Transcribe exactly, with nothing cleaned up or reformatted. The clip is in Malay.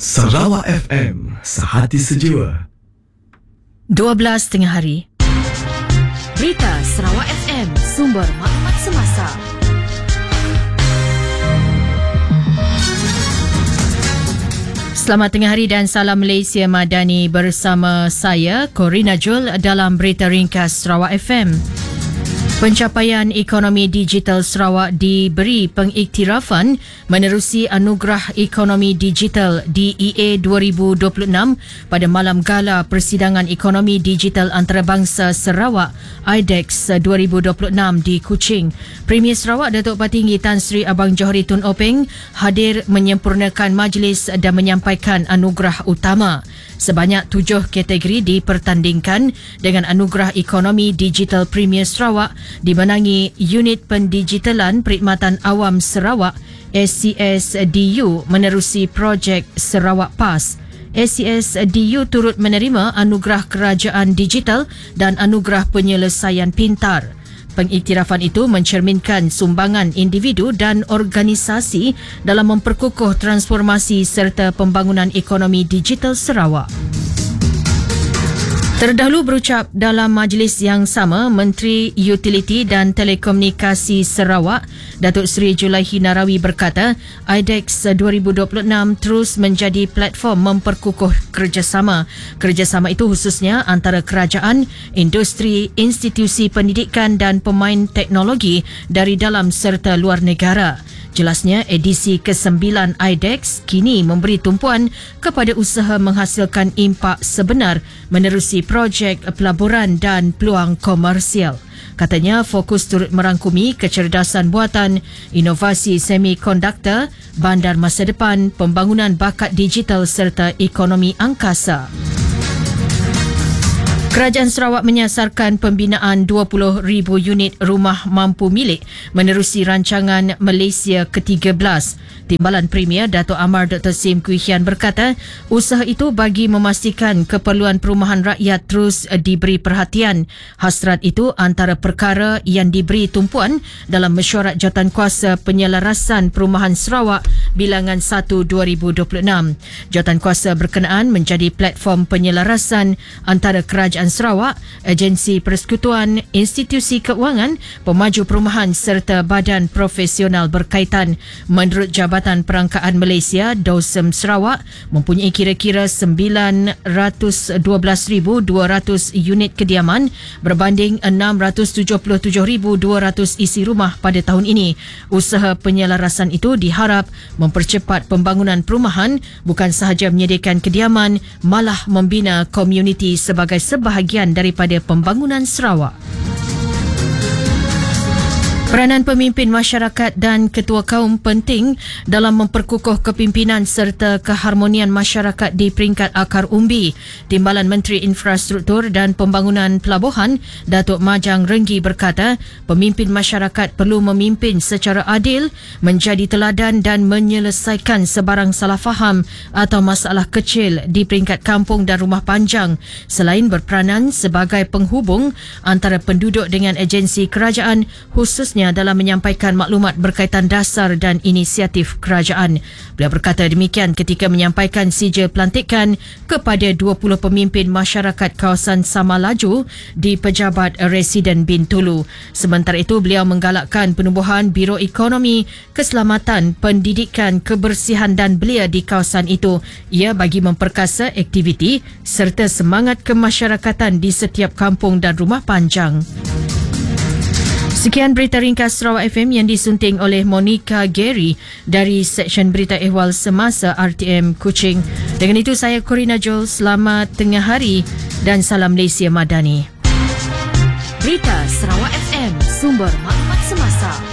Sarawak F M, sehati sejiwa. dua belas tengah hari. Berita Sarawak F M, sumber maklumat semasa. Selamat tengah hari dan salam Malaysia Madani bersama saya, Corina Jul dalam Berita Ringkas Sarawak F M. Pencapaian ekonomi digital Sarawak diberi pengiktirafan menerusi Anugerah Ekonomi Digital D E A dua ribu dua puluh enam pada malam gala Persidangan Ekonomi Digital Antarabangsa Sarawak I D E X dua ribu dua puluh enam di Kuching. Premier Sarawak Datuk Patinggi Tan Sri Abang Johari Tun Openg hadir menyempurnakan majlis dan menyampaikan anugerah utama. Sebanyak tujuh kategori dipertandingkan dengan Anugerah Ekonomi Digital Premier Sarawak dimenangi Unit Pendigitalan Perkhidmatan Awam Sarawak S C S D U menerusi projek Sarawak PAS. S C S D U turut menerima Anugerah Kerajaan Digital dan Anugerah Penyelesaian Pintar. Pengiktirafan itu mencerminkan sumbangan individu dan organisasi dalam memperkukuh transformasi serta pembangunan ekonomi digital Sarawak. Terdahulu berucap dalam majlis yang sama, Menteri Utiliti dan Telekomunikasi Sarawak, Datuk Seri Julaihi Narawi berkata, I D E X dua ribu dua puluh enam terus menjadi platform memperkukuh kerjasama. Kerjasama itu khususnya antara kerajaan, industri, institusi pendidikan dan pemain teknologi dari dalam serta luar negara. Jelasnya, edisi kesembilan I D E X kini memberi tumpuan kepada usaha menghasilkan impak sebenar menerusi projek pelaburan dan peluang komersial. Katanya, fokus turut merangkumi kecerdasan buatan, inovasi semikonduktor, bandar masa depan, pembangunan bakat digital serta ekonomi angkasa. Kerajaan Sarawak menyasarkan pembinaan dua puluh ribu unit rumah mampu milik menerusi rancangan Malaysia ke tiga belas. Timbalan Premier Dato' Amar Doktor Sim Kui Hian berkata, usaha itu bagi memastikan keperluan perumahan rakyat terus diberi perhatian. Hasrat itu antara perkara yang diberi tumpuan dalam mesyuarat Jawatankuasa Penyelarasan Perumahan Sarawak Bilangan satu dua ribu dua puluh enam. Jawatankuasa berkenaan menjadi platform penyelarasan antara Kerajaan Sarawak, agensi persekutuan, institusi keuangan, pemaju perumahan serta badan profesional berkaitan. Menurut Jabatan Perangkaan Malaysia, DOSM Sarawak mempunyai kira-kira sembilan ratus dua belas ribu dua ratus unit kediaman berbanding enam ratus tujuh puluh tujuh ribu dua ratus isi rumah pada tahun ini. Usaha penyelarasan itu diharap mempercepat pembangunan perumahan, bukan sahaja menyediakan kediaman, malah membina komuniti sebagai sebahagian daripada pembangunan Sarawak. Peranan pemimpin masyarakat dan ketua kaum penting dalam memperkukuh kepimpinan serta keharmonian masyarakat di peringkat akar umbi. Timbalan Menteri Infrastruktur dan Pembangunan Pelabuhan, Datuk Majang Renggi berkata, pemimpin masyarakat perlu memimpin secara adil, menjadi teladan dan menyelesaikan sebarang salah faham atau masalah kecil di peringkat kampung dan rumah panjang, selain berperanan sebagai penghubung antara penduduk dengan agensi kerajaan, khususnya dalam menyampaikan maklumat berkaitan dasar dan inisiatif kerajaan. Beliau berkata demikian ketika menyampaikan sijil pelantikan kepada dua puluh pemimpin masyarakat kawasan Samalaju di Pejabat Residen Bintulu. Sementara itu, beliau menggalakkan penubuhan Biro Ekonomi, Keselamatan, Pendidikan, Kebersihan dan Belia di kawasan itu. Ia bagi memperkasa aktiviti serta semangat kemasyarakatan di setiap kampung dan rumah panjang. Sekian Berita Ringkas Sarawak F M yang disunting oleh Monica Gary dari Seksyen Berita Ehwal Semasa R T M Kuching. Dengan itu, saya Corina Jol. Selamat tengah hari dan salam Malaysia Madani. Berita Sarawak F M, sumber maklumat semasa.